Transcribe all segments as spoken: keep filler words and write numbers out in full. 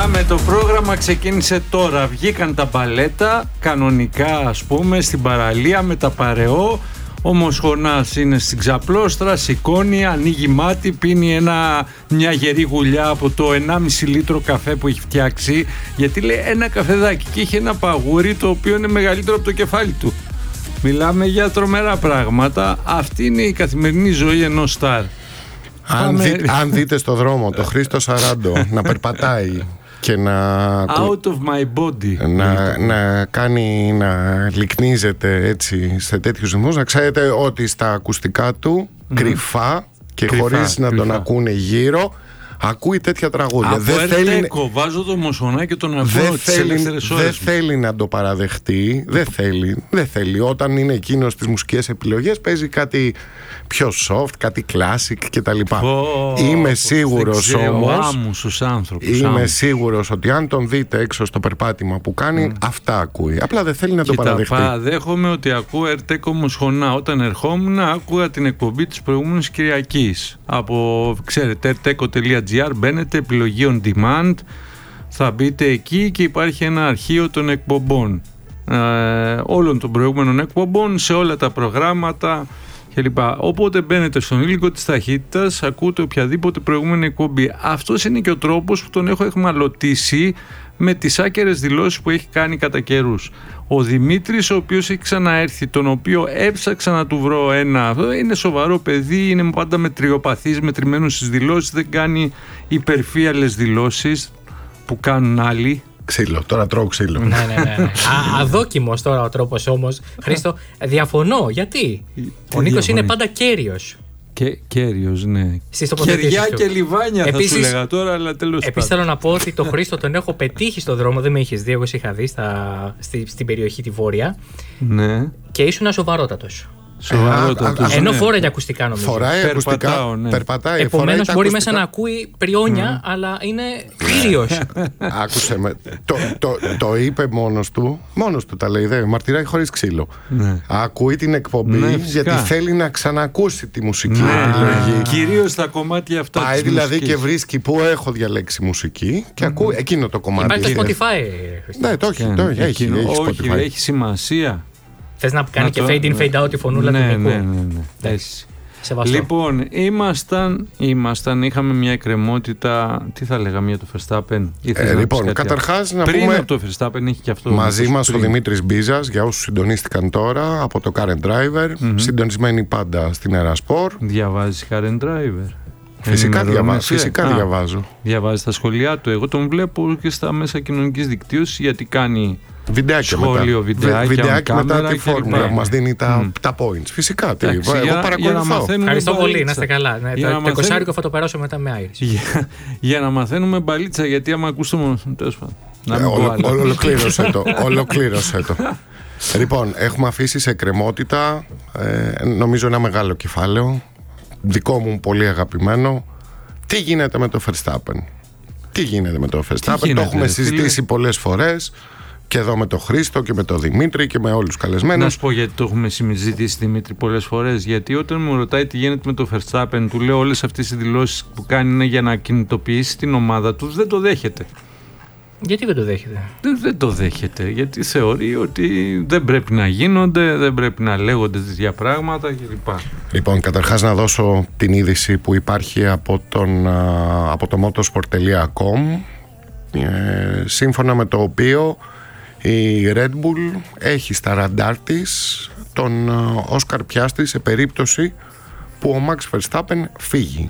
Πάμε, το πρόγραμμα ξεκίνησε τώρα. Βγήκαν τα μπαλέτα, κανονικά ας πούμε, στην παραλία με τα παρεό. Ο Μοσχονάς είναι στην ξαπλώστρα, σηκώνει, ανοίγει μάτι, πίνει ένα, μια γερή γουλιά από το ενάμιση λίτρο καφέ που έχει φτιάξει. Γιατί λέει ένα καφεδάκι και έχει ένα παγούρι το οποίο είναι μεγαλύτερο από το κεφάλι του. Μιλάμε για τρομερά πράγματα. Αυτή είναι η καθημερινή ζωή ενός στάρ. Αν, δει, αν δείτε στο δρόμο το Χρήστο Σαράντο να περπατάει και να, out of my body, να, να κάνει, να λυκνίζεται έτσι σε τέτοιους ρυθμούς, να ξέρετε ότι στα ακουστικά του mm. κρυφά και κρυφά, χωρίς να κρυφά. τον ακούνε γύρω ακούει τέτοια τραγούδια. Από δεν θέλει, βάζω το Μοσχονά και τον ακούω δεν θέλει, δεν θέλει να το παραδεχτεί. Δεν θέλει, δεν θέλει. Όταν είναι εκείνος στις μουσικές επιλογές παίζει κάτι πιο soft, κάτι classic κτλ. Oh, είμαι σίγουρος όμως Είμαι άμμους. σίγουρος ότι αν τον δείτε έξω στο περπάτημα που κάνει, mm. αυτά ακούει. Απλά δεν θέλει να Κοίτα, το παραδεχτεί. Παραδέχομαι ότι ακούω Ερτέκο Μοσχονά. Όταν ερχόμουν άκουγα την εκπομπή της προηγούμενης Κυριακής από, ξέρετε, ερτέκο τελεία τζι άρ. Μπαίνετε, επιλογή on demand, θα μπείτε εκεί και υπάρχει ένα αρχείο των εκπομπών, ε, όλων των προηγούμενων εκπομπών σε όλα τα προγράμματα κλπ. Οπότε μπαίνετε στον ήλικο της ταχύτητας, ακούτε οποιαδήποτε προηγούμενη εκπομπή. Αυτός είναι και ο τρόπος που τον έχω εχμαλωτήσει με τις άκερες δηλώσεις που έχει κάνει κατά καιρούς. Ο Δημήτρης, ο οποίος έχει ξαναέρθει, τον οποίο έψαξα να του βρω ένα, είναι σοβαρό παιδί, είναι πάντα μετριοπαθής, μετρημένος στις δηλώσεις, δεν κάνει υπερφύαλες δηλώσεις που κάνουν άλλοι. Ξύλο, τώρα τρώω ξύλο. ναι, ναι, ναι. ναι. Α, αδόκιμος τώρα ο τρόπος όμως. Χρήστο, διαφωνώ. Γιατί? Ο Νίκος είναι πάντα κέριος. Και κέριος, ναι. Κεριά και λιβάνια επίσης, θα σου λέγα τώρα, αλλά τέλος πάντων. Επίσης θέλω να πω ότι τον Χρήστο τον έχω πετύχει στον δρόμο, δεν με είχες δει, εγώ σε είχα δει στα, στη, στην περιοχή τη Βόρεια. Ναι. Και ήσουν σοβαρότατος. Σοβαρότατος. Ενώ ναι. φόραγε ακουστικά νομίζω. Φοράει ακουστικά. Ναι. Περπατάει. Επομένως μπορεί μέσα να ακούει πριόνια, mm. αλλά είναι κύριος. Άκουσε με. το, το, το είπε μόνος του. Μόνος του τα λέει. Δε, μαρτυράει χωρίς ξύλο. Ναι. Ακούει την εκπομπή ναι, γιατί θέλει να ξανακούσει τη μουσική ναι. επιλογή. Κυρίως τα κομμάτια αυτά. Πάει δηλαδή και βρίσκει που έχω διαλέξει μουσική και ακούει εκείνο το κομμάτι. Υπάρχει το Spotify. Ναι, το έχει. Όχι, έχει σημασία. Θες να κάνει να και το... fade in, fade out τη φωνούλα ναι, του Νικού. Ναι, ναι, ναι. Έτσι. Λοιπόν, ήμασταν, ήμασταν, είχαμε μια εκκρεμότητα. Τι θα λέγαμε για το Verstappen? Ε, λοιπόν, καταρχάς να πριν πούμε. Από το Verstappen έχει και αυτό. Μαζί μας ο Δημήτρης Μπίζας, για όσους συντονίστηκαν τώρα από το Current Driver. Mm-hmm. Συντονισμένοι πάντα στην Ερασπορ. Διαβάζεις Current Driver? Φυσικά, διαβα... Φυσικά Α, διαβάζω. Διαβάζεις τα σχολεία του. Εγώ τον βλέπω και στα μέσα κοινωνικής δικτύωσης γιατί κάνει. Βιντεάκια σχόλιο, μετά. Βιντεάκια, βιντεάκια κάμερα, μετά τη φόρμουλα που μας δίνει τα, mm. τα points. Φυσικά. Τι, εγώ για, παρακολουθώ. Ευχαριστώ πολύ, να είστε καλά. Ναι, το μαθαίνουμε... εικοσάρικο θα το περάσω μετά με Άιρις. Για, για να μαθαίνουμε μπαλίτσα, γιατί άμα ακούσω μόνο. Τέλος πάντων. Ε, ολο, ολοκλήρωσε το. Ολοκλήρωσε το. Λοιπόν, έχουμε αφήσει σε εκκρεμότητα ε, νομίζω ένα μεγάλο κεφάλαιο. Δικό μου πολύ αγαπημένο. Τι γίνεται με το Verstappen? Τι γίνεται με το Verstappen? Το έχουμε συζητήσει φίλε? πολλές φορές. Και εδώ με τον Χρήστο και με τον Δημήτρη και με όλους τους καλεσμένους. Να σου πω γιατί το έχουμε συζητήσει, Δημήτρη, πολλές φορές. Γιατί όταν μου ρωτάει τι γίνεται με τον Verstappen, του λέω όλες αυτές οι δηλώσεις που κάνει είναι για να κινητοποιήσει την ομάδα του. Δεν το δέχεται. Γιατί δεν το δέχεται? Δεν, δεν το δέχεται. Γιατί θεωρεί ότι δεν πρέπει να γίνονται, δεν πρέπει να λέγονται τέτοια πράγματα κλπ. Λοιπόν, καταρχάς να δώσω την είδηση που υπάρχει από, τον, από το motorsport τελεία com, ε, σύμφωνα με το οποίο η Red Bull έχει στα ραντάρ της τον Όσκαρ Πιάστρι σε περίπτωση που ο Max Verstappen φύγει.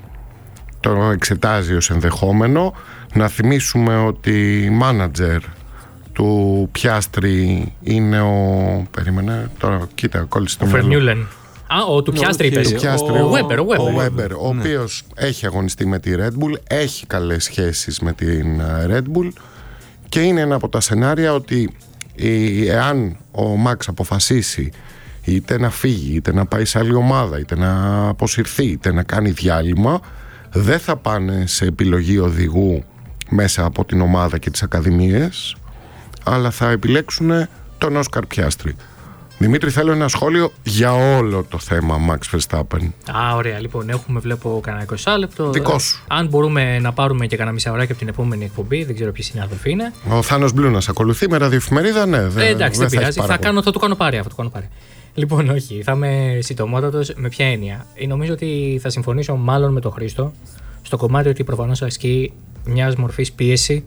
Το εξετάζει ως ενδεχόμενο. Να θυμίσουμε ότι η manager του Πιάστρι είναι ο... Περίμενε, τώρα κοίτα, κόλλησε το μέλλον. Ο Φερνιούλεν. Α, ο του Πιάστρι είπες. Ο Weber, ο Weber, ο οποίος έχει αγωνιστεί με τη Red Bull, έχει καλές σχέσεις με την Red Bull. Και είναι ένα από τα σενάρια ότι εάν ο Μαξ αποφασίσει είτε να φύγει, είτε να πάει σε άλλη ομάδα, είτε να αποσυρθεί, είτε να κάνει διάλειμμα, δεν θα πάνε σε επιλογή οδηγού μέσα από την ομάδα και τις ακαδημίες, αλλά θα επιλέξουν τον Όσκαρ Πιάστρι. Δημήτρη, θέλω ένα σχόλιο για όλο το θέμα Max Verstappen. Α, ωραία. Λοιπόν, έχουμε, βλέπω, κανένα είκοσι λεπτό. Δικό σου. Αν μπορούμε να πάρουμε και κανένα μισά ωράκι από την επόμενη εκπομπή, δεν ξέρω ποιοι συνάδελφοι είναι. Ο Θάνος Μπλούνας ακολουθεί με ραδιοεφημερίδα, ναι. Ε, εντάξει, δεν, δεν πειράζει. Θα, κάνω, θα το κάνω πάρει, θα το κάνω πάρει. Λοιπόν, όχι, θα είμαι συντομότατος. Με ποια έννοια? Νομίζω ότι θα συμφωνήσω μάλλον με τον Χρήστο στο κομμάτι ότι προφανώς ασκεί μια μορφή πίεση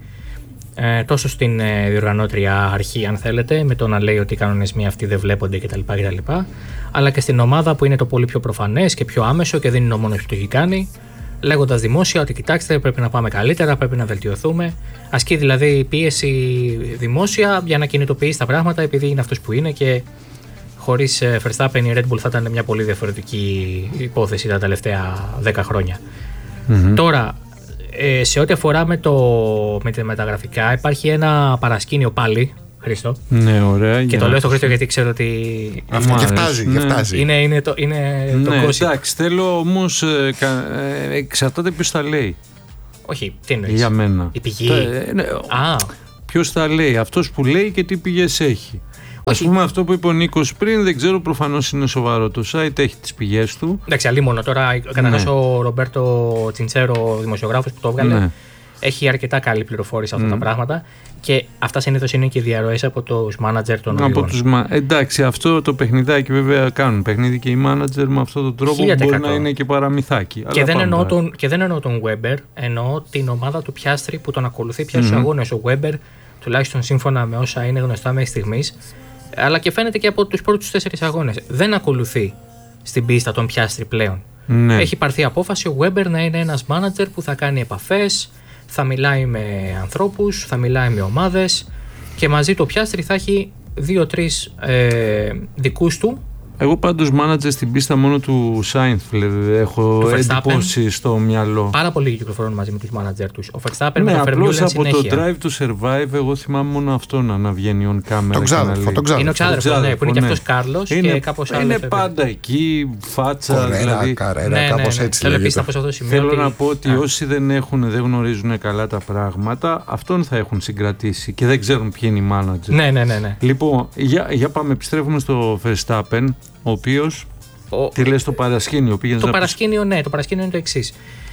ε, τόσο στην ε, διοργανώτρια αρχή, αν θέλετε, με το να λέει ότι οι κανονισμοί αυτοί δεν βλέπονται κτλ, κτλ. Αλλά και στην ομάδα που είναι το πολύ πιο προφανές και πιο άμεσο και δεν είναι ο μόνος που το έχει κάνει, λέγοντας δημόσια ότι κοιτάξτε, πρέπει να πάμε καλύτερα, πρέπει να βελτιωθούμε. Ασκεί δηλαδή πίεση δημόσια για να κινητοποιήσει τα πράγματα, επειδή είναι αυτός που είναι και χωρίς Verstappen η Red Bull θα ήταν μια πολύ διαφορετική υπόθεση τα τελευταία δέκα χρόνια. Mm-hmm. Τώρα, σε ό,τι αφορά με, το, με τα μεταγραφικά, υπάρχει ένα παρασκήνιο πάλι, Χρήστο. Ναι, ωραία. Και για... το λέω στο Χρήστο γιατί ξέρω ότι. Αυτό και φτάζει, ναι. και φτάζει. Είναι, είναι το, είναι ναι, το gossip. Εντάξει, θέλω όμως. Ε, ε, εξαρτάται ποιος τα λέει. Όχι, τι εννοείς? Για μένα. Η πηγή. Τα, ε, ναι, Α. Ποιος τα λέει, αυτός που λέει και τι πηγές έχει. Ας πούμε αυτό που είπε ο Νίκος πριν, δεν ξέρω, προφανώς είναι σοβαρό το site, έχει τις πηγές του. Εντάξει, αλίμονο τώρα, καταρχάς ναι. Ο Ρομπέρτο Τσιντσέρο, δημοσιογράφος που το έβγαλε, ναι. Έχει αρκετά καλή πληροφόρηση αυτά mm. τα πράγματα και αυτά συνήθως είναι και διαρροές από τους μάνατζερ των οδηγών. Τους, εντάξει, αυτό το παιχνιδάκι βέβαια κάνουν παιχνίδι και οι μάνατζερ με αυτόν τον τρόπο που μπορεί να είναι και παραμυθάκι. Και δεν, εννοώ τον, και δεν εννοώ τον Weber, εννοώ την ομάδα του Πιάστρη που τον ακολουθεί πια στους mm-hmm. αγώνες. Ο Weber, τουλάχιστον σύμφωνα με όσα είναι γνωστά μέχρι στιγμής, αλλά και φαίνεται και από τους πρώτους τέσσερις αγώνες, δεν ακολουθεί στην πίστα τον Πιάστρη πλέον. Ναι. Έχει πάρθει απόφαση ο Weber να είναι ένας μάνατζερ που θα κάνει επαφές, θα μιλάει με ανθρώπους, θα μιλάει με ομάδες και μαζί το Πιάστρη θα έχει δύο-τρεις ε, δικούς του. Εγώ πάντως μάνατζερ στην πίστα μόνο του Σάινθ έχω εντυπώσει στο μυαλό. Πάρα πολλοί κυκλοφορούν μαζί με τους μάνατζερ τους. Ο Verstappen ναι, με το απλώς από συνέχεια. το Drive to Survive εγώ θυμάμαι μόνο αυτό να, να βγαίνει on camera. Το ξάδερφο, το ξάδερφο. Είναι ο ξάδερφος, ναι, που είναι ναι. και αυτός Κάρλος είναι, και κάπως άλλο. Είναι πάντα εκεί, φάτσα, Κορέρα, δηλαδή. καρέρα, ναι, κάπως ναι, ναι. έτσι Θέλω λέγεται. να, αυτό Θέλω ότι... να πω ότι Α. όσοι δεν, έχουν, δεν γνωρίζουν καλά τα πράγματα, αυτόν θα έχουν συγκρατήσει και δεν ξέρουν ποιοι είναι οι μάνατζερ. Ναι, ναι, ναι, ναι. Λοιπόν, για, για πάμε, επιστρέφουμε στο Verstappen, ο οποίος. Ο... Τι λες το παρασκήνιο, πήγαινες Το να παρασκήνιο, πεις... ναι, το παρασκήνιο είναι το εξής.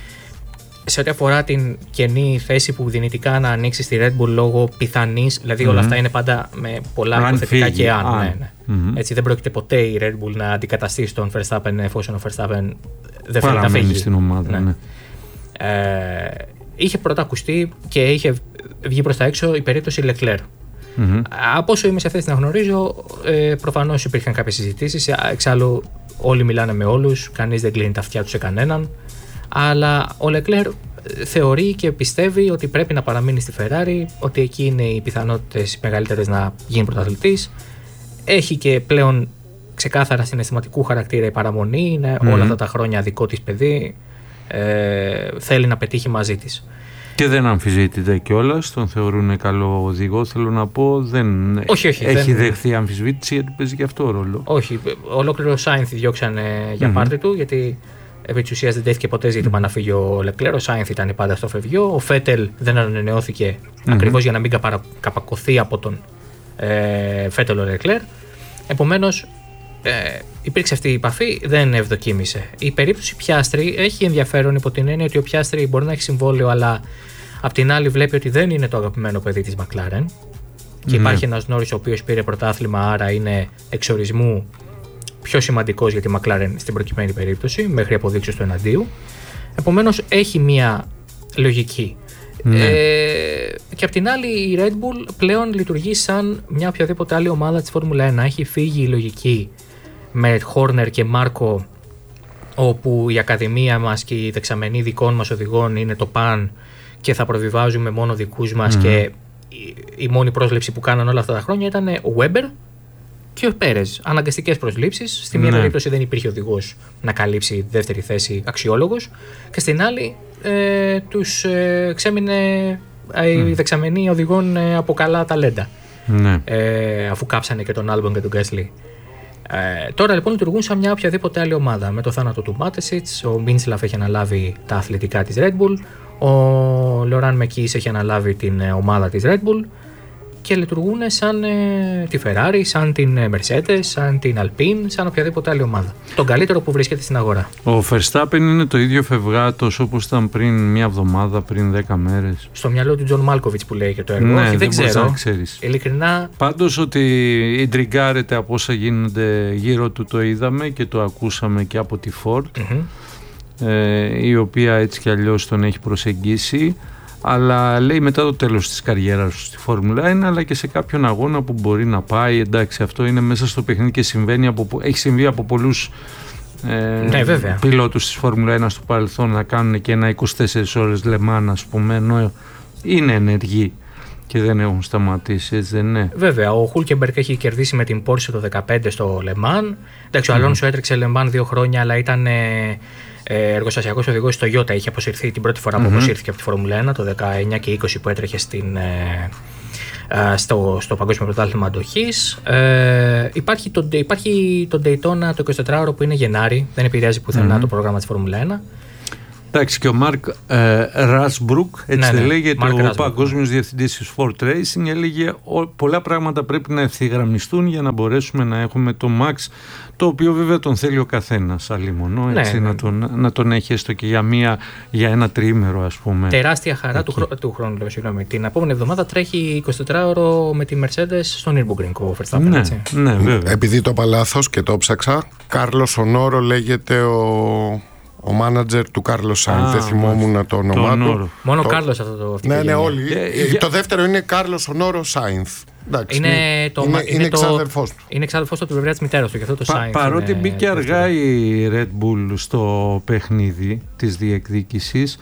Σε ό,τι αφορά την κενή θέση που δυνητικά να ανοίξει στη Red Bull λόγω πιθανής, δηλαδή mm-hmm. όλα αυτά είναι πάντα με πολλά υποθετικά και αν. αν. Ναι, ναι. Mm-hmm. Έτσι δεν πρόκειται ποτέ η Red Bull να αντικαταστήσει τον Verstappen εφόσον ο Verstappen δεν θέλει να φύγει στην ομάδα. Ναι. Ναι. Ε, είχε πρώτα ακουστεί και είχε βγει προς τα έξω η περίπτωση Leclerc. Mm-hmm. Από όσο είμαι σε θέση να γνωρίζω, ε, προφανώς υπήρχαν κάποιες συζητήσεις. Εξάλλου, όλοι μιλάνε με όλους, κανείς δεν κλείνει τα αυτιά του σε κανέναν. Αλλά ο Leclerc θεωρεί και πιστεύει ότι πρέπει να παραμείνει στη Ferrari, ότι εκεί είναι οι πιθανότητες μεγαλύτερες να γίνει πρωταθλητής. Έχει και πλέον ξεκάθαρα συναισθηματικού χαρακτήρα η παραμονή, είναι mm-hmm. όλα αυτά τα χρόνια δικό της παιδί, ε, θέλει να πετύχει μαζί της. Και δεν αμφισβητείται κιόλας, τον θεωρούν καλό οδηγό. Θέλω να πω, δεν όχι, όχι, έχει δεν... δεχθεί αμφισβήτηση γιατί παίζει και αυτό ρόλο. Όχι, ολόκληρο Σάινθ διώξανε για mm-hmm. πάρτι του, γιατί επί της ουσίας δεν τέθηκε ποτέ ζήτημα mm-hmm. να φύγει ο Λεκλέρ. Ο Σάινθ ήταν πάντα στο φευγείο. Ο Φέτελ δεν ανανεώθηκε mm-hmm. ακριβώς για να μην καπαρα... καπακωθεί από τον ε, Φέτελ ο Λεκλέρ. Επομένως, ε, υπήρξε αυτή η επαφή, δεν ευδοκίμησε. Η περίπτωση Πιάστρη έχει ενδιαφέρον υπό την έννοια ότι ο Πιάστρη μπορεί να έχει συμβόλαιο, αλλά απ' την άλλη βλέπει ότι δεν είναι το αγαπημένο παιδί της McLaren. Και mm. υπάρχει ένας Νόρις ο οποίος πήρε πρωτάθλημα, άρα είναι εξορισμού πιο σημαντικός για τη McLaren στην προκειμένη περίπτωση, μέχρι αποδείξεις του εναντίου. Επομένως έχει μία λογική. Mm. Ε, και απ' την άλλη η Red Bull πλέον λειτουργεί σαν μια οποιαδήποτε άλλη ομάδα της Φόρμουλα ένα. Έχει φύγει η λογική με Χόρνερ και Μάρκο, όπου η ακαδημία μας και οι δεξαμενοί δικών μας οδηγών είναι το παν και θα προβιβάζουμε μόνο δικούς μας mm. και η, η μόνη πρόσληψη που κάναν όλα αυτά τα χρόνια ήταν ο Weber και ο Πέρες. Αναγκαστικές προσλήψεις. Στη μία mm. περίπτωση δεν υπήρχε οδηγός να καλύψει δεύτερη θέση αξιόλογος και στην άλλη ε, τους ε, ξέμεινε ε, mm. οι δεξαμενοί οδηγών ε, από καλά ταλέντα mm. ε, αφού κάψανε και τον Άλμπον και τον Γκέσλι. Ε, τώρα λοιπόν λειτουργούν σαν μια οποιαδήποτε άλλη ομάδα. Με το θάνατο του Μάτεσιτς, ο Μίντσλαφ έχει αναλάβει τα αθλητικά της Red Bull, ο Λοράν Μεκίς έχει αναλάβει την ομάδα της Red Bull και λειτουργούν σαν ε, τη Ferrari, σαν την Mercedes, σαν την Alpine, σαν οποιαδήποτε άλλη ομάδα. Τον καλύτερο που βρίσκεται στην αγορά. Ο Verstappen είναι το ίδιο φευγάτος όπως ήταν πριν μια εβδομάδα, πριν δέκα μέρες. Στο μυαλό του Τζον Μάλκοβιτς που λέει και το έργο. Ναι, δεν, δεν ξέρω. να ξέρεις. Ειλικρινά. Πάντως ότι ιντριγκάρεται από όσα γίνονται γύρω του το είδαμε και το ακούσαμε και από τη Ford, Mm-hmm. ε, η οποία έτσι κι αλλιώς τον έχει προσεγγίσει. Αλλά λέει μετά το τέλος της καριέρας του στη Φόρμουλα ένα, αλλά και σε κάποιον αγώνα που μπορεί να πάει. Εντάξει, αυτό είναι μέσα στο παιχνίδι και συμβαίνει από, έχει συμβεί από πολλούς ε, ναι, βέβαια. πιλότους της Φόρμουλα ένα στο παρελθόν να κάνουν και ένα είκοσι τέσσερις ώρες λεμάν, ας πούμε, ενώ είναι ενεργοί και δεν έχουν σταματήσει, έτσι δεν είναι? Βέβαια, ο Χούλκεμπεργκ έχει κερδίσει με την Porsche το δεκαπέντε στο Λεμάν. Εντάξει, ο mm. Αλόνσο έτρεξε Λεμάν δύο χρόνια, αλλά ήταν ε, εργοστασιακός οδηγός στο Toyota. Είχε αποσυρθεί την πρώτη φορά που mm-hmm. αποσύρθηκε από τη Φόρμουλα ένα, το δεκαεννιά και είκοσι που έτρεχε στην, ε, ε, στο, στο Παγκόσμιο Πρωτάθλημα Αντοχής. Ε, υπάρχει, το, υπάρχει το Daytona το εικοσιτετράωρο που είναι Γενάρη, δεν επηρεάζει πουθενά mm-hmm. το πρόγραμμα της Φόρμουλα ένα. Εντάξει, και ο Μάρκ ε, Ράσμπρουκ, έτσι ναι, ναι. λέγεται, Mark ο Rashbrook. παγκόσμιος διευθυντής της Ford Racing, έλεγε ο, πολλά πράγματα πρέπει να ευθυγραμμιστούν για να μπορέσουμε να έχουμε το Max, το οποίο βέβαια τον θέλει ο καθένας αλλήμωνο, έτσι, ναι, να, τον, να τον έχει έστω και για, μία, για ένα τριήμερο, ας πούμε. Τεράστια χαρά του, χρό, του χρόνου, λέω, συγγνώμη. Την επόμενη εβδομάδα τρέχει εικοσιτετράωρο με τη Mercedes στο Nürburgring ο Verstappen, ναι, έτσι. Ναι, βέβαια. Επειδή το είπα λάθος και το ψάξα, Κάρλος Ονόρο λέγεται ο... Ο μάνατζερ του Κάρλος Σάινθ, δεν θυμόμουν το όνομά του. Μόνο το... Κάρλος αυτό το αυτό. Ναι, ναι, όλοι. Ε, το δεύτερο είναι Κάρλος Ονόρο Σάινθ. Είναι, το, είναι, είναι, είναι το, εξάδερφός του. Είναι εξάδερφός του από την πλευρά της μητέρας του, γι' αυτό το Πα, Sainz. Παρότι είναι, μπήκε αργά η Red Bull στο παιχνίδι της διεκδίκησης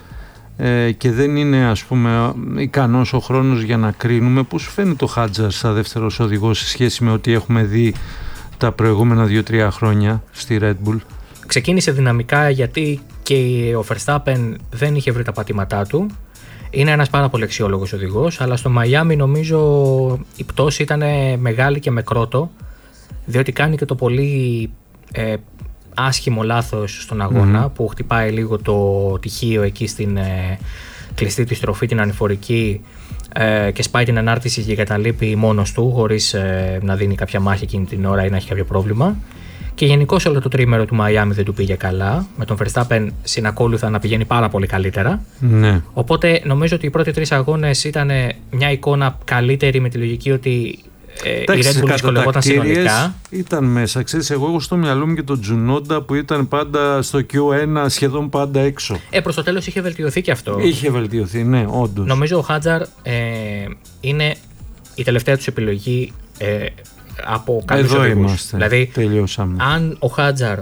ε, και δεν είναι, ας πούμε, ικανός ο χρόνος για να κρίνουμε, πώς φαίνεται ο Χάτζαρ σαν δεύτερος οδηγός σε σχέση με ό,τι έχουμε δει τα προηγούμενα δύο τρία χρόνια στη Red Bull? Ξεκίνησε δυναμικά γιατί και ο Verstappen δεν είχε βρει τα πατήματά του. Είναι ένας πάρα πολύ αξιόλογος οδηγός, αλλά στο Μαϊάμι νομίζω η πτώση ήταν μεγάλη και με κρότο, διότι κάνει και το πολύ ε, άσχημο λάθος στον αγώνα, mm-hmm. που χτυπάει λίγο το τυχείο εκεί στην ε, κλειστή τη στροφή, την ανηφορική, ε, και σπάει την ανάρτηση και εγκαταλείπει μόνος του, χωρίς ε, να δίνει κάποια μάχη εκείνη την ώρα ή να έχει κάποιο πρόβλημα. Και γενικώς όλο το τρίμερο του Μαϊάμι δεν του πήγε καλά, με τον Verstappen συνακόλουθα να πηγαίνει πάρα πολύ καλύτερα. Ναι. Οπότε νομίζω ότι οι πρώτοι τρεις αγώνες ήταν μια εικόνα καλύτερη, με τη λογική ότι ε, η Red Bull δυσκολευόταν συνολικά. Ήταν μέσα. Ξέρεις, εγώ έχω στο μυαλό μου και τον Τζουνόντα που ήταν πάντα στο κιου ένα, σχεδόν πάντα έξω. Ε, προς το τέλος είχε βελτιωθεί και αυτό. Είχε βελτιωθεί, ναι, όντως. Νομίζω ο Χάτζαρ ε, είναι η τελευταία τους επιλογή ε, από κάποιους Εδώ οδηγούς. είμαστε. Δηλαδή, τελειώσαμε. Αν ο Χάτζαρ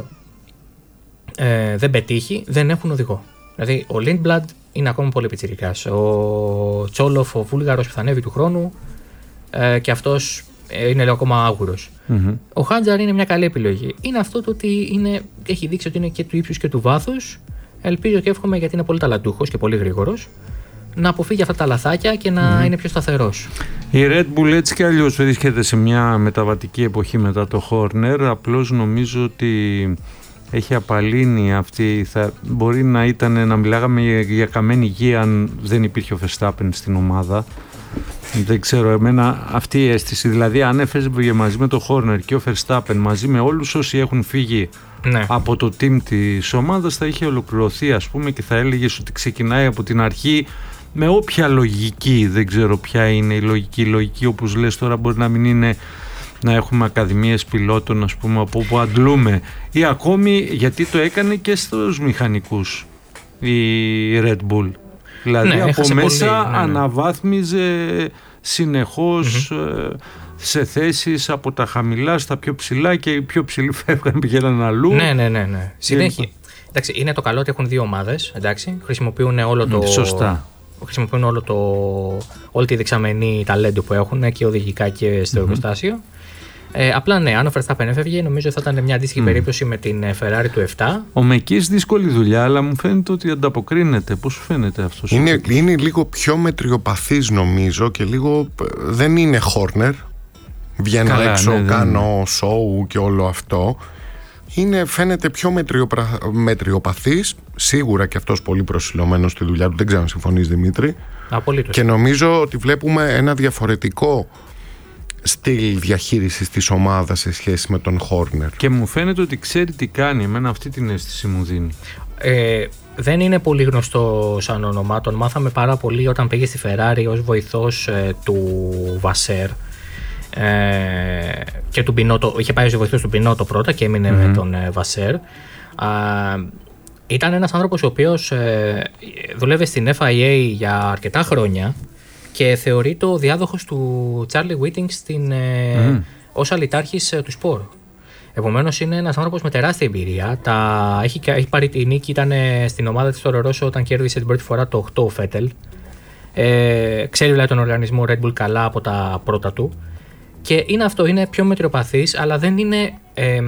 ε, δεν πετύχει, δεν έχουν οδηγό. Δηλαδή, ο Lindblad είναι ακόμα πολύ πιτσιρικάς. Ο Τσόλοφ, ο Βούλγαρος που θα ανέβει του χρόνου, ε, και αυτός ε, είναι, λέω, ακόμα άγουρος. Mm-hmm. Ο Χάτζαρ είναι μια καλή επιλογή. Είναι αυτό το ότι είναι, έχει δείξει ότι είναι και του ύψους και του βάθους. Ελπίζω και εύχομαι, γιατί είναι πολύ ταλαντούχος και πολύ γρήγορος, να αποφύγει αυτά τα λαθάκια και να mm. είναι πιο σταθερός. Η Red Bull έτσι κι αλλιώς βρίσκεται σε μια μεταβατική εποχή μετά το Horner. Απλώς νομίζω ότι έχει απαλύνει αυτή. Θα, μπορεί να ήταν να μιλάγαμε για, για καμένη γη αν δεν υπήρχε ο Verstappen στην ομάδα. Δεν ξέρω, εμένα αυτή η αίσθηση. Δηλαδή, αν έφευγε μαζί με το Horner και ο Verstappen μαζί με όλους όσοι έχουν φύγει, ναι, από το team της ομάδας, θα είχε ολοκληρωθεί, ας πούμε, και θα έλεγες ότι ξεκινάει από την αρχή με όποια λογική. Δεν ξέρω ποια είναι η λογική. Η λογική, όπως λες τώρα, μπορεί να μην είναι να έχουμε ακαδημίες πιλότων, ας πούμε, από όπου αντλούμε, ή ακόμη γιατί το έκανε και στους μηχανικούς η Red Bull. Δηλαδή, ναι, από μέσα πολύ, ναι, ναι. αναβάθμιζε συνεχώς mm-hmm. σε θέσεις από τα χαμηλά στα πιο ψηλά, και οι πιο ψηλοί φεύγαν, πηγαίναν αλλού. Ναι, ναι, ναι, ναι. Συνέχεια. Εντάξει, είναι το καλό ότι έχουν δύο ομάδες, εντάξει, χρησιμοποιούν όλο το... Σωστά. Χρησιμοποιούν όλο το, όλη τη δεξαμενή ταλέντο που έχουν, και οδηγικά και στο mm-hmm. εργοστάσιο. Ε, απλά ναι, αν ο Verstappen έφευγε, νομίζω θα ήταν μια αντίστοιχη mm. περίπτωση με την Ferrari του επτά. Ο Μεκής δύσκολη δουλειά, αλλά μου φαίνεται ότι ανταποκρίνεται. Πώς σου φαίνεται αυτός? Είναι, είναι λίγο πιο μετριοπαθής, νομίζω, και λίγο δεν είναι Horner. Βγαίνω Καλά, έξω, ναι, κάνω show και όλο αυτό. Είναι, φαίνεται πιο μετριοπρα... μετριοπαθής. Σίγουρα και αυτός πολύ προσιλωμένος στη δουλειά του. Δεν ξέρω αν συμφωνείς, Δημήτρη. Απολύτως. Και νομίζω ότι βλέπουμε ένα διαφορετικό στυλ διαχείρισης της ομάδας σε σχέση με τον Horner. Και μου φαίνεται ότι ξέρει τι κάνει. Εμένα αυτή την αίσθηση μου δίνει. Ε, δεν είναι πολύ γνωστό σαν όνομα. Τον μάθαμε πάρα πολύ όταν πήγε στη Ferrari ως βοηθός ε, του Βασέρ ε, και του Μπινότο. Είχε πάει ως βοηθός του Μπινότο πρώτα και έμεινε mm-hmm. με τον ε, Βασέρ. Ήταν ένας άνθρωπος ο οποίος ε, δουλεύει στην εφ άι έι για αρκετά χρόνια και θεωρείται ο διάδοχος του Charlie Whiting στην, ε, mm. ως αλυτάρχης ε, του σπορ. Επομένως είναι ένας άνθρωπος με τεράστια εμπειρία. Τα, έχει, έχει πάρει τη νίκη, ήταν στην ομάδα της Toro Rosso όταν κέρδισε την πρώτη φορά το οκτώ ο Φέτελ. Ε, ξέρει δηλαδή τον οργανισμό Red Bull καλά από τα πρώτα του. Και είναι αυτό, είναι πιο μετριοπαθής, αλλά δεν είναι, ε, ε,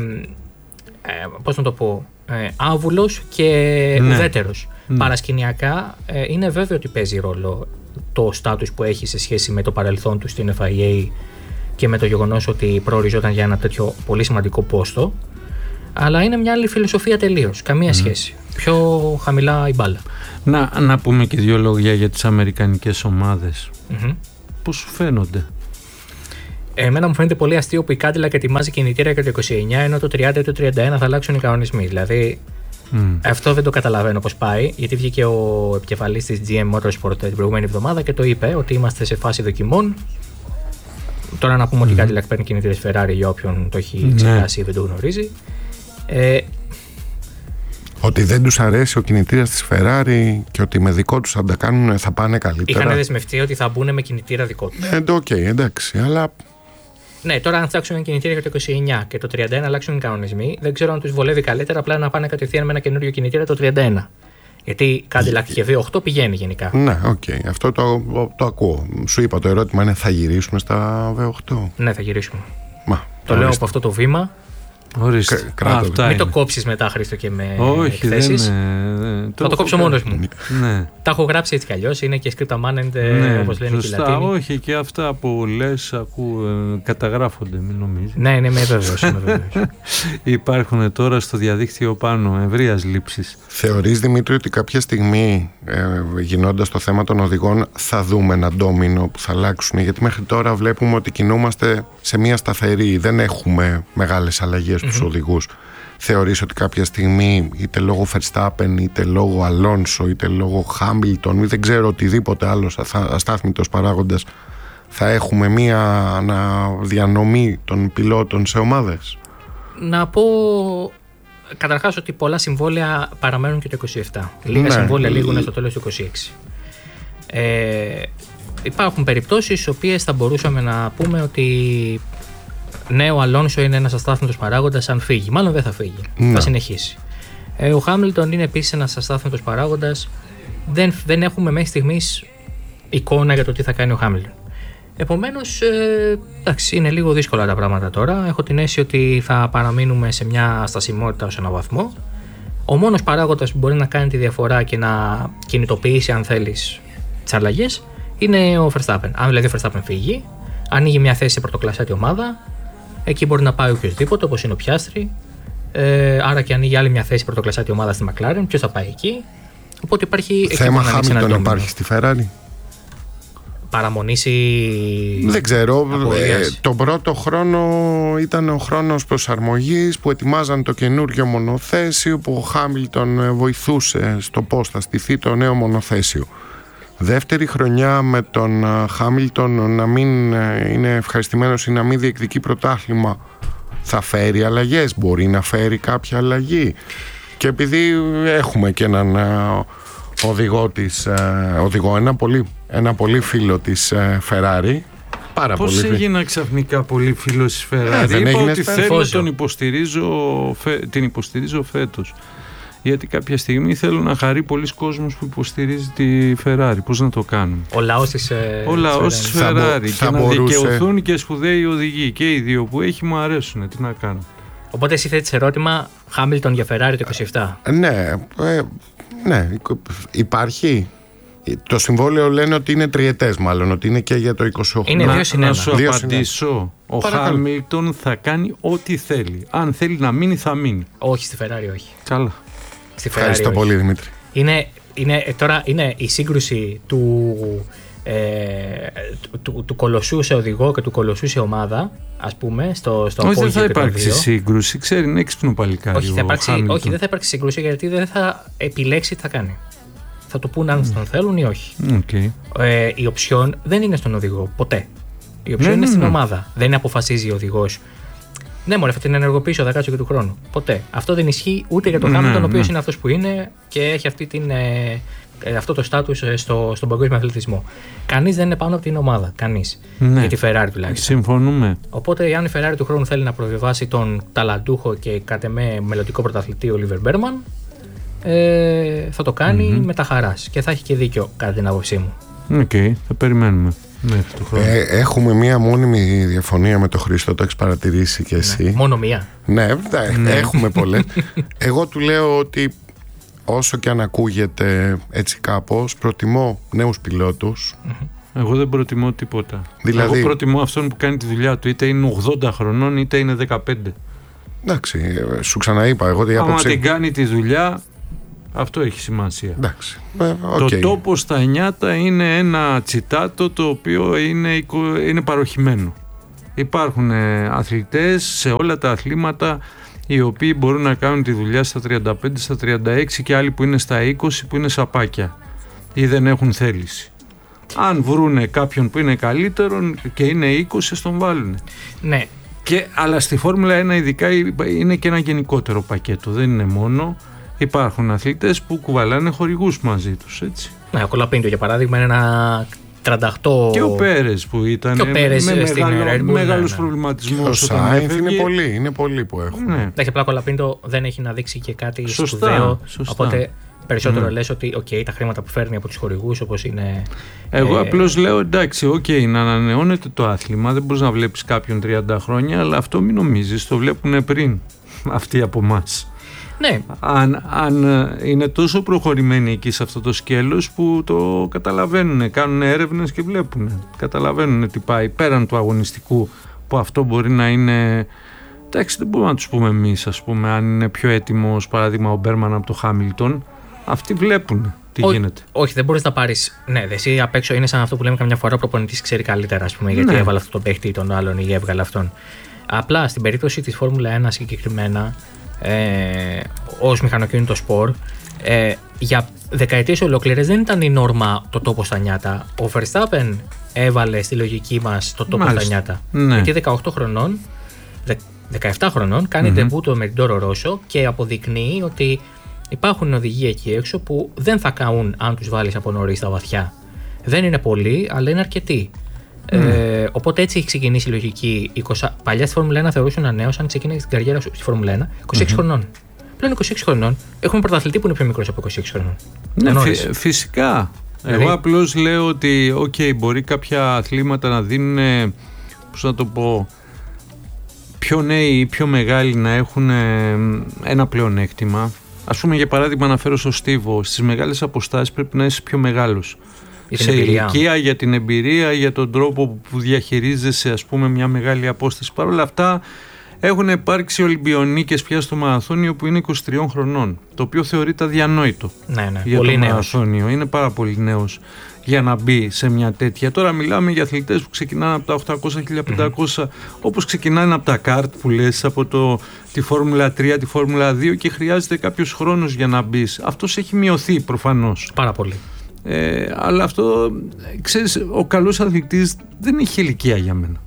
πώς να το πω, ε, άβουλος και ναι. ουδέτερος. Mm. Παρασκηνιακά ε, είναι βέβαιο ότι παίζει ρόλο το στάτους που έχει σε σχέση με το παρελθόν του στην εφ άι έι και με το γεγονός ότι προοριζόταν για ένα τέτοιο πολύ σημαντικό πόστο, αλλά είναι μια άλλη φιλοσοφία τελείως, καμία mm. σχέση. Πιο χαμηλά η μπάλα. Να, να πούμε και δύο λόγια για τις αμερικανικές ομάδες. Mm-hmm. Πώς σου φαίνονται? Εμένα μου φαίνεται πολύ αστείο που η Cadillac ετοιμάζει κινητήρια για το είκοσι εννιά, ενώ το τριάντα ή το τριάντα ένα θα αλλάξουν οι κανονισμοί. Δηλαδή, mm. αυτό δεν το καταλαβαίνω πώς πάει, γιατί βγήκε ο επικεφαλής της τζι εμ Motorsport την προηγούμενη εβδομάδα και το είπε ότι είμαστε σε φάση δοκιμών. Τώρα να πούμε mm. ότι η Cadillac παίρνει κινητήρια στη Ferrari για όποιον το έχει ξεχάσει ή δεν το γνωρίζει. Ε, ότι δεν τους αρέσει ο κινητήρας της Ferrari και ότι με δικό τους αν τα κάνουν θα πάνε καλύτερα. Είχαν δεσμευτεί ότι θα μπουν με κινητήρα δικό τους. Ναι, οκ, okay, εντάξει, αλλά... Ναι, τώρα αν φτιάξουν ένα κινητήρα για το είκοσι εννιά και το τριάντα ένα αλλάξουν οι κανονισμοί, δεν ξέρω αν τους βολεύει καλύτερα απλά να πάνε κατευθείαν με ένα καινούριο κινητήρα το τριάντα ένα. Γιατί η Cadillac και βι οκτώ πηγαίνει γενικά. Ναι, οκ, okay, αυτό το, το, το ακούω. Σου είπα, το ερώτημα είναι θα γυρίσουμε στα βι οκτώ. Ναι, θα γυρίσουμε. Μα, το ορίστε. Λέω από αυτό το βήμα. Ορίστε. Α, αυτά μην είναι. Το κόψεις μετά, Χρήστο, και με όχι, εκθέσεις. Δεν, δεν, θα το, το κόψω μόνος μου. Ναι. Τα έχω γράψει έτσι κι αλλιώς. Είναι και scripta manent, ναι, όπως λένε σωστά, και οι Λατίνοι. Όχι, και αυτά που λες ακού, ε, καταγράφονται, μην νομίζεις. Ναι, ναι, είμαι βέβαιος. Υπάρχουν τώρα στο διαδίκτυο πάνω ευρείας λήψης. Θεωρείς, Δημήτρη, ότι κάποια στιγμή ε, γινώντας το θέμα των οδηγών θα δούμε ένα ντόμινο που θα αλλάξουν? Γιατί μέχρι τώρα βλέπουμε ότι κινούμαστε σε μια σταθερή, δεν έχουμε μεγάλες αλλαγές στους mm-hmm. οδηγούς. Θεωρείς ότι κάποια στιγμή, είτε λόγω Verstappen, είτε λόγω Alonso, είτε λόγω Hamilton, ή δεν ξέρω οτιδήποτε άλλο αστάθμητος παράγοντας, θα έχουμε μία αναδιανομή των πιλότων σε ομάδες? Να πω καταρχάς ότι πολλά συμβόλαια παραμένουν και το είκοσι επτά. Λίγα ναι. συμβόλαια λήγουν στο τέλος του είκοσι έξι. Ε, υπάρχουν περιπτώσεις στις οποίες θα μπορούσαμε να πούμε ότι ναι, ο Αλόνσο είναι ένας αστάθμητος παράγοντας αν φύγει. Μάλλον δεν θα φύγει, ναι. θα συνεχίσει. Ε, ο Χάμιλτον είναι επίσης ένας αστάθμητος παράγοντας. Δεν, δεν έχουμε μέχρι στιγμής εικόνα για το τι θα κάνει ο Χάμιλτον. Επομένως, ε, εντάξει, είναι λίγο δύσκολα τα πράγματα τώρα. Έχω την αίσθηση ότι θα παραμείνουμε σε μια στασιμότητα ως έναν βαθμό. Ο μόνος παράγοντας που μπορεί να κάνει τη διαφορά και να κινητοποιήσει, αν θέλεις, τις αλλαγές είναι ο Verstappen. Αν δηλαδή ο Verstappen φύγει, ανοίγει μια θέση σε πρωτοκλασσάτη ομάδα, εκεί μπορεί να πάει οποιοδήποτε, όπως είναι ο Πιάστρι. Ε, άρα και ανοίγει άλλη μια θέση πρωτοκλασσάτη ομάδα στη McLaren. Ποιος θα πάει εκεί? Οπότε υπάρχει. Θέμα Χάμιλτον υπάρχει στη Ferrari. Παραμονής ή... Δεν ξέρω. Ε, τον πρώτο χρόνο ήταν ο χρόνος προσαρμογής που ετοιμάζαν το καινούργιο μονοθέσιο, που ο Χάμιλτον βοηθούσε στο πώς θα στηθεί το νέο μονοθέσιο. Δεύτερη χρονιά με τον Χάμιλτον να μην είναι ευχαριστημένος ή να μην διεκδικεί πρωτάθλημα, θα φέρει αλλαγές? Μπορεί να φέρει κάποια αλλαγή? Και επειδή έχουμε και έναν οδηγό της, οδηγό, ένα πολύ, ένα πολύ φίλο της Ferrari, πάρα πώς πολύ έγινα ξαφνικά πολύ φίλος της Ferrari? Ε, Είπα ότι φε... θέλω τον υποστηρίζω, φε... την υποστηρίζω φέτος. Γιατί κάποια στιγμή θέλω να χαρεί πολλοί κόσμος που υποστηρίζει τη Ferrari. Πώς να το κάνουμε? Ο λαός της, ε, Ο λαός της Ferrari. Και θα να μπορούσε... δικαιωθούν και σπουδαίοι οδηγοί. Και οι δύο που έχει μου αρέσουν. Τι να κάνω. Οπότε εσύ θέτεις ερώτημα Hamilton για Ferrari το είκοσι επτά. Ναι, ε, ναι, υπάρχει. Το συμβόλαιο λένε ότι είναι τριετές, μάλλον ότι είναι και για το είκοσι οκτώ. Είναι δύο συν ένα. Να σου δύο απαντήσω. Ο Χάμιλτον θα κάνει ό,τι θέλει. Αν θέλει να μείνει, θα μείνει. Όχι, στη Ferrari όχι. Καλά. Στη Ferrari, ευχαριστώ όχι. πολύ, Δημήτρη. Είναι, είναι, τώρα είναι η σύγκρουση του ε, του, του κολοσσού σε οδηγό και του κολοσσού σε ομάδα, ας πούμε, στο, στο όχι, δεν θα υπάρξει σύγκρουση. Ξέρει, είναι έξυπνο παλικάρι. Όχι, θα υπάρξει, όχι, δεν θα υπάρξει σύγκρουση γιατί δεν θα επιλέξει τι θα κάνει. Θα το πούν αν mm. τον θέλουν ή όχι. Okay. Ε, η οψιόν δεν είναι στον οδηγό, ποτέ. Η οψιόν ναι, είναι ναι, στην ναι. ομάδα. Δεν αποφασίζει ο οδηγός. Ναι, μωρέ, θα την ενεργοποιήσω, θα κάτσω και του χρόνου. Ποτέ. Αυτό δεν ισχύει ούτε για τον Χάμιλτον, ναι, ο οποίος ναι. είναι αυτός που είναι και έχει αυτή την, ε, αυτό το στάτους στο, στον παγκόσμιο αθλητισμό. Κανείς δεν είναι πάνω από την ομάδα. Κανείς. Ναι. Για τη Ferrari τουλάχιστον. Συμφωνούμε. Οπότε, αν η Ferrari του χρόνου θέλει να προβιβάσει τον ταλαντούχο και κατ' εμέ μελλοντικό πρωταθλητή Όλιβερ Μπέρμαν, ε, θα το κάνει mm-hmm. με τα χαράς. Και θα έχει και δίκιο, κατά την άποψή μου. Οκ, okay, θα περιμένουμε. Ε, έχουμε μία μόνιμη διαφωνία με τον Χρήστο, το έχεις παρατηρήσει και εσύ. Ναι, μόνο μία. Ναι, ναι, έχουμε πολλές. Εγώ του λέω ότι όσο και αν ακούγεται έτσι κάπως, προτιμώ νέους πιλότους. Εγώ δεν προτιμώ τίποτα. Δηλαδή, εγώ προτιμώ αυτόν που κάνει τη δουλειά του, είτε είναι ογδόντα χρονών είτε είναι δεκαπέντε. Εντάξει, σου ξαναείπα εγώ ότι άμα άποψη... την κάνει τη δουλειά, αυτό έχει σημασία. Εντάξει. Ε, okay. Το τόπο στα νιάτα είναι ένα τσιτάτο το οποίο είναι, είναι παροχημένο. Υπάρχουν αθλητές σε όλα τα αθλήματα οι οποίοι μπορούν να κάνουν τη δουλειά στα τριάντα πέντε, στα τριάντα έξι και άλλοι που είναι στα είκοσι που είναι σαπάκια ή δεν έχουν θέληση. Αν βρούνε κάποιον που είναι καλύτερον και είναι είκοσι, τον βάλουν. Ναι. Και, αλλά στη Φόρμουλα ένα ειδικά είναι και ένα γενικότερο πακέτο. Δεν είναι μόνο. Υπάρχουν αθλητές που κουβαλάνε χορηγούς μαζί τους, έτσι. Ναι, ο Κολαπίντο για παράδειγμα είναι ένα τριάντα οκτώ. Και ο Πέρες που ήταν και ο Πέρες με μεγάλο, μεγάλους ναι, προβληματισμούς. Ο Σάινθ είναι πολλοί, είναι πολλοί που έχουν. Ναι. Εντάξει, απλά ο Κολαπίντο δεν έχει να δείξει και κάτι σωστά, σπουδαίο. Σωστά. Οπότε περισσότερο ναι. λες ότι okay, τα χρήματα που φέρνει από τους χορηγούς όπως είναι... Εγώ ε... απλώς λέω εντάξει, okay, να ανανεώνεται το άθλημα, δεν μπορείς να βλέπεις κάποιον τριάντα χρόνια, αλλά αυτό μην νομίζεις, το βλέπουν πριν αυτοί από εμάς. Ναι. Αν, αν είναι τόσο προχωρημένοι εκεί σε αυτό το σκέλος που το καταλαβαίνουν, κάνουν έρευνες και βλέπουν, καταλαβαίνουν τι πάει πέραν του αγωνιστικού, που αυτό μπορεί να είναι, εντάξει, δεν μπορούμε να τους πούμε εμείς, ας πούμε, αν είναι πιο έτοιμος παράδειγμα ο Μπέρμαν από το Χάμιλτον, αυτοί βλέπουν τι Ό, γίνεται. Όχι, δεν μπορείς να πάρεις. Ναι, εσύ απ' έξω είναι σαν αυτό που λέμε καμιά φορά ο προπονητής ξέρει καλύτερα, ας πούμε, γιατί ναι. έβαλε αυτό το παίχτη ή τον άλλον ή έβγαλε αυτόν. Απλά στην περίπτωση της Φόρμουλα ένα συγκεκριμένα, Ε, ως μηχανοκίνητο σπορ, ε, για δεκαετίες ολόκληρες δεν ήταν η νόρμα το τόπο στα νιάτα. Ο Verstappen έβαλε στη λογική μας το τόπο στα νιάτα. Ναι. Γιατί δεκαοκτώ χρονών, δεκαεπτά χρονών κάνει mm-hmm. ντεμπούτο με την Τόρο Ρώσο και αποδεικνύει ότι υπάρχουν οδηγοί εκεί έξω που δεν θα καούν αν τους βάλεις από νωρίς στα βαθιά. Δεν είναι πολλοί, αλλά είναι αρκετοί. Mm. Ε, οπότε έτσι έχει ξεκινήσει η λογική. είκοσι, παλιά στη Φόρμουλα ένα θεωρούσε ένα νέο, αν ξεκίνησε την καριέρα σου στη Φόρμουλα ένα, είκοσι έξι mm-hmm. χρονών. Πλέον είκοσι έξι χρονών. Έχουμε πρωταθλητή που είναι πιο μικρός από είκοσι έξι χρονών. Ναι, φυ- φυσικά. Δηλαδή... Εγώ απλώς λέω ότι okay, μπορεί κάποια αθλήματα να δίνουν, πώς να το πω, πιο νέοι ή πιο μεγάλοι να έχουν ένα πλεονέκτημα. Ας πούμε, για παράδειγμα, να φέρω στο Στίβο, στις μεγάλες αποστάσεις πρέπει να είσαι πιο μεγάλος. Σε ηλικία, για την εμπειρία, για τον τρόπο που διαχειρίζεσαι, ας πούμε, μια μεγάλη απόσταση. Παρ' όλα αυτά έχουν υπάρξει Ολυμπιονίκες πια στο μαραθώνιο που είναι είκοσι τριών χρονών, το οποίο θεωρείται αδιανόητο. Ναι, ναι, για πολύ το νέος. μαραθώνιο. Είναι πάρα πολύ νέος για να μπει σε μια τέτοια. Τώρα μιλάμε για αθλητές που ξεκινάνε από τα οκτακόσια χίλια πεντακόσια, mm-hmm. όπως ξεκινάνε από τα καρτ που λες, από το, τη Φόρμουλα τρία, τη Φόρμουλα δύο, και χρειάζεται κάποιος χρόνος για να μπει. Αυτός έχει μειωθεί προφανώς. Πάρα πολύ. Ε, αλλά αυτό, ξέρεις, ο καλός αθλητής δεν έχει ηλικία για μένα.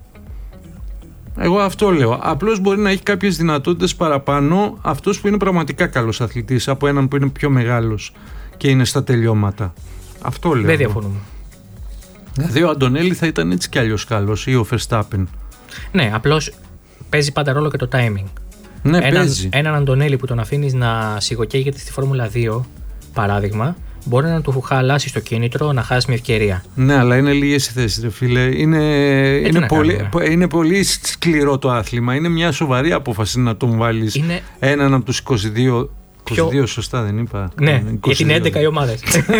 Εγώ αυτό λέω. Απλώς μπορεί να έχει κάποιες δυνατότητες παραπάνω αυτός που είναι πραγματικά καλός αθλητής από έναν που είναι πιο μεγάλος και είναι στα τελειώματα. Αυτό λέω. Δεν διαφωνούμε. Δηλαδή ο Αντωνέλη θα ήταν έτσι κι αλλιώς καλός, ή ο Verstappen. Ναι, απλώς παίζει πάντα ρόλο και το timing. Ναι, έναν, παίζει. Έναν Αντωνέλη που τον αφήνεις να σιγοκαίγεται στη Φόρμουλα δύο, παράδειγμα, μπορεί να του χαλάσει το κίνητρο, να χάσει μια ευκαιρία. Ναι, αλλά είναι λίγες οι θέσεις, ρε φίλε. Είναι, είναι, πολύ, είναι πολύ σκληρό το άθλημα. Είναι μια σοβαρή απόφαση να τον βάλεις είναι... έναν από τους είκοσι δύο. είκοσι δύο, σωστά δεν είπα. Ναι, γιατί είναι έντεκα οι ομάδες.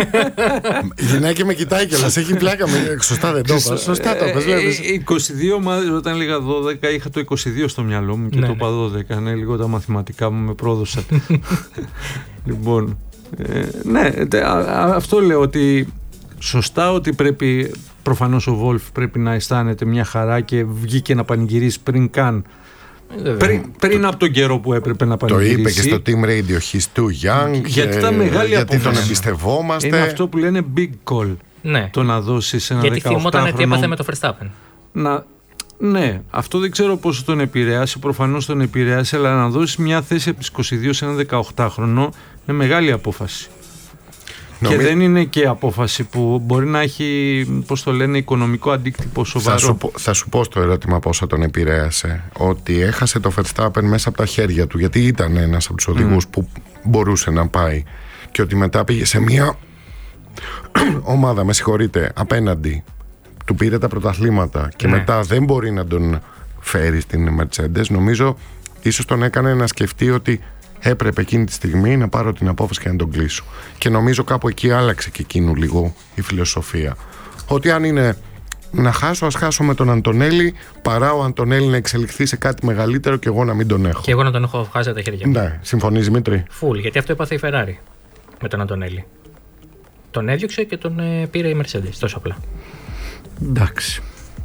Η γυναίκα με κοιτάει κιόλας, έχει πλάκα με. Σωστά δεν το είπα. Σωστά το είπες. είκοσι δύο ομάδες, όταν έλεγα δώδεκα, είχα το είκοσι δύο στο μυαλό μου και το είπα δώδεκα. Ναι, λίγο τα μαθηματικά μου με πρόδωσαν. Λοιπόν. Ε, ναι, αυτό λέω, ότι σωστά ότι πρέπει, προφανώς ο Wolf πρέπει να αισθάνεται μια χαρά και βγήκε να πανηγυρίσει πριν καν. Πριν, πριν το, από τον καιρό που έπρεπε να πανηγυρίσει. Το είπε και στο Team Radio, he's too young. Γιατί ήταν μεγάλη γιατί απόφαση. Τον εμπιστευόμαστε. Είναι αυτό που λένε big call. Ναι. Το να δώσει ένα γιατί δεκαοκτάχρονο. Γιατί θυμόταν τι έπαθε με το Verstappen. Να, ναι, αυτό δεν ξέρω πόσο τον επηρέασε. Προφανώς τον επηρέασε, αλλά να δώσει μια θέση από τις είκοσι δύο σε ένα δεκαοκτάχρονο είναι μεγάλη απόφαση. Νομί... Και δεν είναι και απόφαση που μπορεί να έχει, πώς το λένε, οικονομικό αντίκτυπο σοβαρό. Θα σου, θα σου πω στο ερώτημα πόσο τον επηρέασε. Ότι έχασε το Verstappen μέσα από τα χέρια του, γιατί ήταν ένας από τους οδηγούς mm. που μπορούσε να πάει. Και ότι μετά πήγε σε μια ομάδα, με συγχωρείτε, απέναντι. Του πήρε τα πρωταθλήματα και ναι. μετά δεν μπορεί να τον φέρει στην Mercedes. Νομίζω ίσως τον έκανε να σκεφτεί ότι έπρεπε εκείνη τη στιγμή να πάρω την απόφαση και να τον κλείσω. Και νομίζω κάπου εκεί άλλαξε και εκείνου λίγο η φιλοσοφία. Ότι αν είναι να χάσω, ας χάσω με τον Αντωνέλη, παρά ο Αντωνέλη να εξελιχθεί σε κάτι μεγαλύτερο και εγώ να μην τον έχω. Και εγώ να τον έχω βγάζει από τα χέρια μου. Ναι, συμφωνείς Δημήτρη? Φουλ, γιατί αυτό έπαθε η Ferrari με τον Αντωνέλη. Τον έδιωξε και τον ε, πήρε η Mercedes, τόσο απλά. Εντάξει.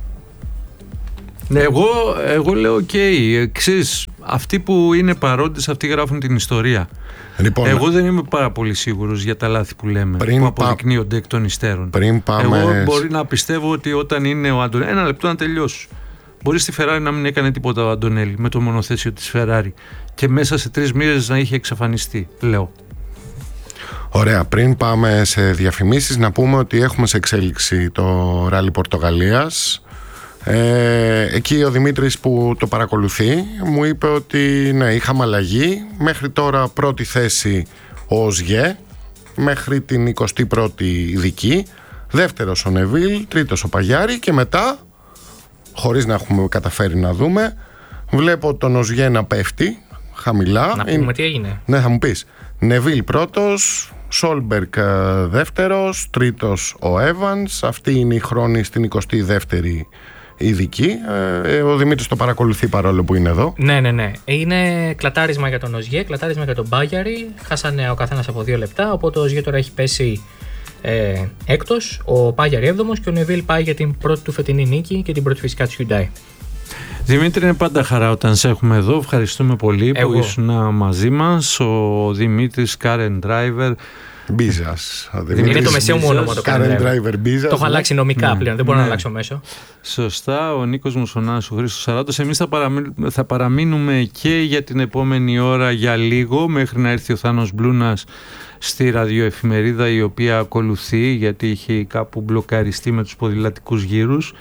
Ναι, εγώ, εγώ λέω οκ, okay, ξέρεις, αυτοί που είναι παρόντες, αυτοί γράφουν την ιστορία. Λοιπόν, εγώ δεν είμαι πάρα πολύ σίγουρος για τα λάθη που λέμε, που αποδεικνύονται εκ των υστέρων. Πριν πάμε... Εγώ μπορεί να πιστεύω ότι όταν είναι ο Αντωνέλη, ένα λεπτό να τελειώσω. Μπορεί στη Ferrari να μην έκανε τίποτα ο Αντωνέλη με το μονοθέσιο της Ferrari και μέσα σε τρεις μήνες να είχε εξαφανιστεί, λέω. Ωραία, πριν πάμε σε διαφημίσεις να πούμε ότι έχουμε σε εξέλιξη το Ράλι Πορτογαλίας. Ε, εκεί ο Δημήτρης που το παρακολουθεί μου είπε ότι ναι, είχαμε αλλαγή. Μέχρι τώρα πρώτη θέση ο Οζιέ, μέχρι την εικοστή πρώτη ειδική. Δεύτερος ο Νεβίλ, τρίτος ο Παγιάρη και μετά, χωρίς να έχουμε καταφέρει να δούμε, βλέπω τον Οζιέ να πέφτει χαμηλά. Να πούμε Είναι... τι έγινε. Ναι, θα μου πεις. Νεβίλ πρώτος, Σόλμπερκ δεύτερος, τρίτος ο Evans. Αυτή είναι η χρόνη στην εικοστή δεύτερη ειδική. Ε, ο Δημήτρης το παρακολουθεί παρόλο που είναι εδώ. Ναι, ναι, ναι. Είναι κλατάρισμα για τον Οζιέ, κλατάρισμα για τον Μπάγιαρη. Χάσανε ο καθένας από δύο λεπτά. Οπότε ο Οζιέ τώρα έχει πέσει ε, έκτος, ο Μπάγιαρη έβδομος και ο Νεβίλ πάει για την πρώτη του φετινή νίκη και την πρώτη φυσικά της Hyundai. Δημήτρη, είναι πάντα χαρά όταν σε έχουμε εδώ. Ευχαριστούμε πολύ Εγώ. που ήσουν μαζί μας. Ο Δημήτρης Karen Driver. Μπίζας. Είναι το μεσαίο μου όνομα το Karen Driver Μπίζας. Το έχω αλλάξει νομικά πλέον, δεν μπορώ ναι. να αλλάξω μέσο. Σωστά, ο Νίκος Μουσονάς, ο Χρήστος Σαράτος. Εμείς θα, παραμείνουμε, θα παραμείνουμε και για την επόμενη ώρα για λίγο, μέχρι να έρθει ο Θάνος Μπλούνας στη ραδιοεφημερίδα, η οποία ακολουθεί, γιατί είχε κάπου μπλοκαριστεί με τους ποδηλατικούς γύρους.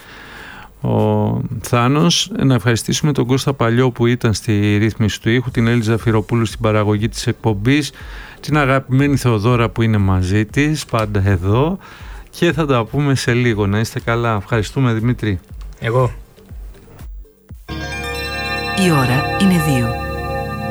Ο Θάνος, να ευχαριστήσουμε τον Κώστα Παλιό που ήταν στη ρύθμιση του ήχου, την Έλιζα Φυροπούλου στην παραγωγή της εκπομπής, την αγαπημένη Θεοδώρα που είναι μαζί της πάντα εδώ και θα τα πούμε σε λίγο. Να είστε καλά. Ευχαριστούμε Δημήτρη. Εγώ. Η ώρα είναι δύο.